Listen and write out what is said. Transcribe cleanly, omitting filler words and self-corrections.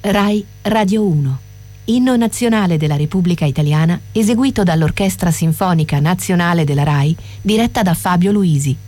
Rai Radio 1. Inno nazionale della Repubblica Italiana eseguito dall'Orchestra Sinfonica Nazionale della Rai diretta da Fabio Luisi.